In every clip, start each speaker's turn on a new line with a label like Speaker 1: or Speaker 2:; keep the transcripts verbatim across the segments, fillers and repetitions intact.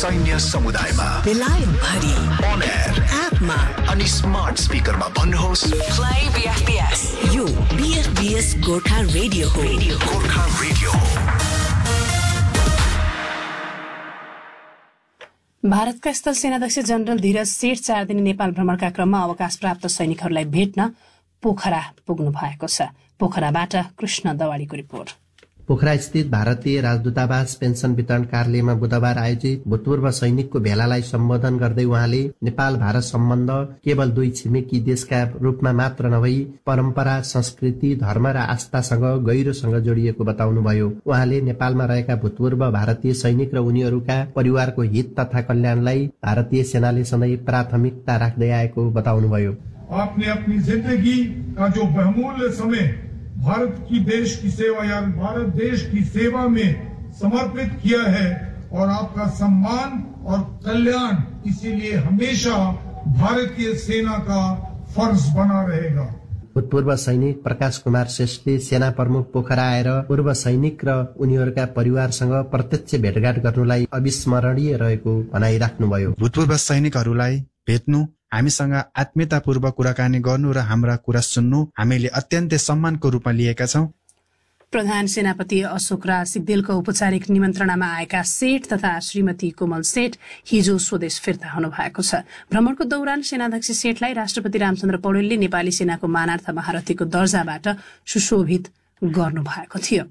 Speaker 1: सैन्य समुदायमा
Speaker 2: बेलायत भरि
Speaker 1: on air
Speaker 2: एपमा
Speaker 1: अनि स्मार्ट स्पिकरमा भन्नुहोस्
Speaker 2: play B F B S यो B F B S Gorkha radio हो
Speaker 1: गोर्खा रेडियो हो।
Speaker 3: भारतका स्थल सेनाध्यक्ष जनरल धीरज सेठ चार दिने नेपाल भ्रमणका क्रममा अवकाश प्राप्त सैनिकहरूलाई भेट्न पोखरा पुग्नु भएको छ। पोखराबाट कृष्ण दवाडीको रिपोर्ट।
Speaker 4: पोखरा स्थित भारतीय राजदूतावास पेन्सन वितरण कार्यालयमा बुधबार आयोजित भूतपूर्व सैनिकको भेलालाई सम्बोधन गर्दै उहाँले नेपाल भारत सम्बन्ध केवल दुई छिमेकी देशका रूपमा मात्र नभई परम्परा, संस्कृति, धर्म र आस्थासँग गहिरोसँग जोडिएको बताउनुभयो। उहाँले नेपालमा रहेका भूतपूर्व भारतीय सैनिक र उनीहरूका परिवारको हित तथा कल्याणलाई भारतीय सेनाले सधैँ प्राथमिकता राख्दै आएको बताउनुभयो।
Speaker 5: आपने अपनी जिंदगी का जो बहुमूल्य समय भारत की देश की सेवा या भारत देश की सेवा में समर्पित किया है और आपका सम्मान और कल्याण इसीलिए हमेशा भारतीय सेना का फर्ज बना रहेगा।
Speaker 4: भूतपूर्व सैनिक प्रकाश कुमार श्रेष्ठले सेना प्रमुख पोखरा आएर पूर्व सैनिक र उनीहरूका परिवारसँग प्रत्यक्ष भेटघाट गर्नुलाई अविस्मरणीय रहेको भनाइराख्नुभयो।
Speaker 6: भूतपूर्व सैनिकहरूलाई भेट्नु, हामीसँग आत्मीयतापूर्वक कुराकानी गर्नु र हाम्रा कुरा सुन्नु हामीले अत्यन्तै सम्मानको रूपमा लिएका छौं।
Speaker 3: प्रधान सेनापति अशोक राज सिग्देलको औपचारिक निमन्त्रणामा आएका सेठ तथा श्रीमती कोमल सेठ हिजो स्वदेश फिर्ता हुनुभएको छ। भ्रमणको दौरान सेनाध्यक्ष सेठलाई राष्ट्रपति रामचन्द्र पौडेलले नेपाली सेनाको मानार्थ महारथीको दर्जाबाट सुशोभित गर्नुभएको थियो।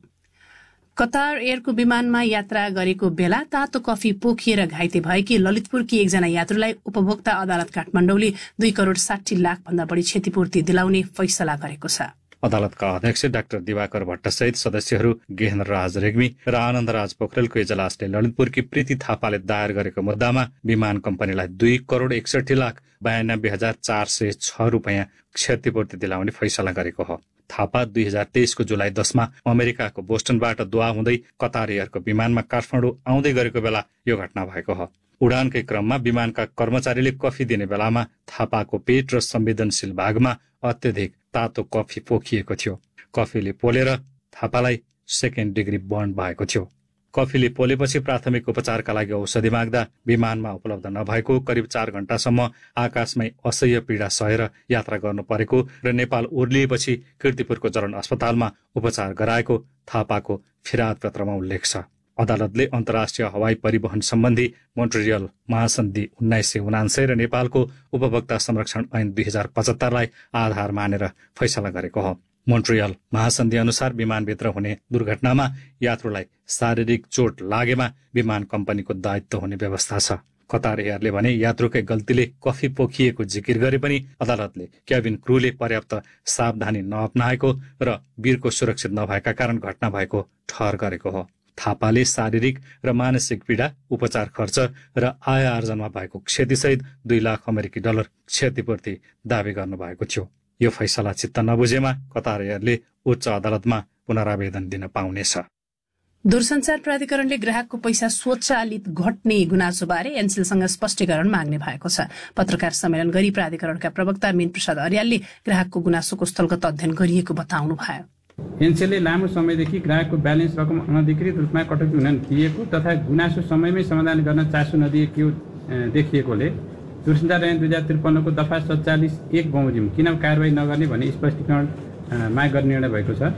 Speaker 3: कतार एयरको विमानमा यात्रा गरेको बेला तातो कफी पोखिएर घाइते भएकी ललितपुरकी एकजना यात्रुलाई उपभोक्ता अदालत काठमाडौँले दुई करोड़ साठी लाख भन्दा बढी क्षतिपूर्ति दिलाउने फैसला गरेको छ।
Speaker 7: अदालतका अध्यक्ष डाक्टर दिवाकर भट्टसहित सदस्यहरू गेहेन्द्र राज रेग्मी र आनन्द राज पोखरेलको इजलासले ललितपुरकी प्रीति थापाले दायर गरेको मुद्दामा विमान कम्पनीलाई दुई करोड़ एकसठी लाख बयानब्बे हजार चार सय छ रुपियाँ क्षतिपूर्ति दिलाउने फैसला गरेको हो। थापा दुई हजार तेइसको जुलाई दसमा अमेरिकाको बोस्टनबाट दोहा हुँदै कतार एयरको विमानमा काठमाडौँ आउँदै गरेको बेला यो घटना भएको हो। उडानकै क्रममा विमानका कर्मचारीले कफी दिने बेलामा थापाको पेट र संवेदनशील भागमा अत्यधिक तातो कफी पोखिएको थियो। कफीले पोलेर थापालाई सेकेन्ड डिग्री बर्न भएको थियो। कफीले पोलेपछि प्राथमिक उपचारका लागि औषधि माग्दा विमानमा उपलब्ध नभएको करिब चार घण्टासम्म आकाशमै असह्य पीडा सहेर यात्रा गर्नु परेको र नेपाल ओर्लिएपछि कीर्तिपुरको जरन अस्पतालमा उपचार गराएको थापाको फिराद पत्रमा उल्लेख छ। अदालतले अन्तर्राष्ट्रिय हवाई परिवहन सम्बन्धी मोन्ट्रियल महासन्धि उन्नाइस सय उनान्सय र नेपालको उपभोक्ता संरक्षण ऐन दुई हजार पचहत्तरलाई आधार मानेर फैसला गरेको हो। मोन्ट्रियल महासन्धि अनुसार विमानभित्र हुने दुर्घटनामा यात्रुलाई शारीरिक चोट लागेमा विमान कम्पनीको दायित्व हुने व्यवस्था छ। कतार एयरले भने यात्रुकै गल्तीले कफी पोखिएको जिकिर गरे पनि अदालतले क्याबिन क्रूले पर्याप्त सावधानी नअपनाएको र वीरको सुरक्षित नभएका कारण घटना भएको ठहर गरेको हो। थापाले शारीरिक र मानसिक पीडा, उपचार खर्च र आय आर्जनमा भएको क्षतिसहित दुई लाख अमेरिकी डलर क्षतिपूर्ति दावी गर्नुभएको थियो। यो फैसला चित्त नबुझेमा कतार एयरले उच्च अदालतमा पुनरावेदन दिन पाउनेछ।
Speaker 3: दूरसञ्चार प्राधिकरणले ग्राहकको पैसा स्वचालित घट्ने गुनासोबारे एनसेलसँग स्पष्टीकरण माग्ने भएको छ। पत्रकार सम्मेलन गरी प्राधिकरणका प्रवक्ता मीन प्रसाद अर्यालले ग्राहकको गुनासोको स्थलगत अध्ययन गरिएको बताउनु भयो।
Speaker 8: एनसेलले लामो समयदेखि ग्राहकको ब्यालेन्स रकम अनधिकृत रूपमा कटौती हुन दिएको तथा गुनासो समयमै समाधान गर्न चासो नदिएको देखिएकोले दूरसञ्चार ऐन दुई हजार त्रिपन्नको दफा सत्तालिस एक बमोजिम किन कारवाही नगर्ने भन्ने स्पष्टीकरण माग गर्ने निर्णय भएको छ।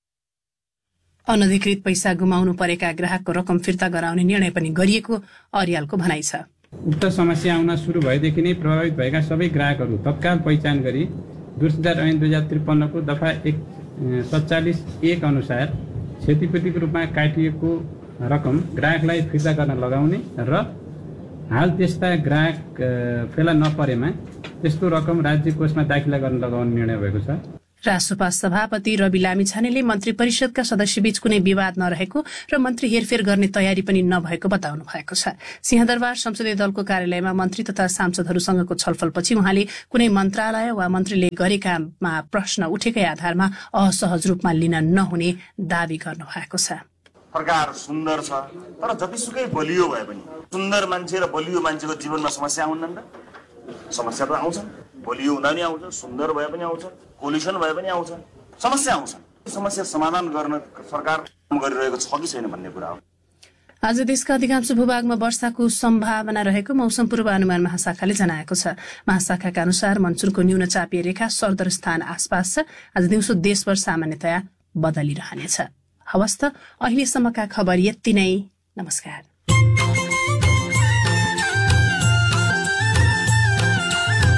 Speaker 3: अनधिकृत पैसा गुमाउनु परेका ग्राहकको रकम फिर्ता गराउने निर्णय पनि गरिएको अर्यालको भनाइ छ।
Speaker 8: उक्त समस्या आउन सुरु भएदेखि नै प्रभावित भएका सबै ग्राहकहरू तत्काल पहिचान गरी दूरसञ्चार ऐन दुई हजार त्रिपन्नको दफा एक सत्तालिस एक अनुसार क्षतिपूर्तिको रूपमा काटिएको रकम ग्राहकलाई फिर्ता गर्न लगाउने र हाल त्यस्ता ग्राहक फेला नपरेमा त्यस्तो रकम राज्य कोषमा दाखिला गर्न लगाउने निर्णय भएको छ।
Speaker 3: रासोपा सभापति रवि लामिछानेले मन्त्री परिषदका सदस्यबीच कुनै विवाद नरहेको र मन्त्री हेरफेर गर्ने तयारी पनि नभएको बताउनु भएको छ। सिंहदरबार संसदीय दलको कार्यालयमा मन्त्री तथा सांसदहरूसँगको छलफलपछि उहाँले कुनै मन्त्रालय वा मन्त्रीले गरेकामा प्रश्न उठेकै आधारमा असहज रूपमा लिन नहुने दावी गर्नु भएको छ।
Speaker 9: सरकार सुन्दर छ तर जतिसुकै बलियो भए पनि सुन्दर मान्छे र बलियो मान्छेको जीवनमा समस्या आउनन् त समस्या त आउँछ। बलियो हुँदा पनि आउँछ, सुन्दर भए पनि आउँछ, कोलिसन भए पनि आउँछ, समस्या आउँछ। समस्या समाधान गर्न सरकार काम गरिरहेको छ कि छैन भन्ने कुरा हो।
Speaker 3: आज देशका अधिकांश भूभागमा वर्षाको सम्भावना रहेको मौसम पूर्वानुमान महाशाखाले जनाएको छ। महाशाखाका अनुसार मनसुनको न्यून चापीय रेखा सरदर स्थान आसपास छ। आज दिउँसो देशभर सामान्यतया बदलिरहनेछ। हवस् त अहिलेसम्मका खबर यति नै। नमस्कार।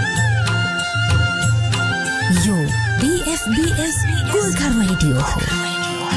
Speaker 2: यो बीएफबीएस गोर्खा रेडियो हो।